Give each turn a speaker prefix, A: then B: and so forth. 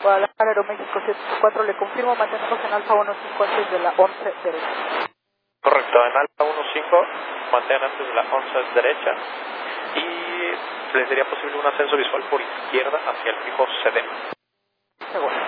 A: Guadalajara, Aeroméxico 784, le confirmo, mantenemos en Alfa 15 antes de la 11 derecha.
B: Correcto, en Alfa 15, mantén antes de la 11 derecha y le sería posible un ascenso visual por izquierda hacia el fijo CDM.
A: Seguro.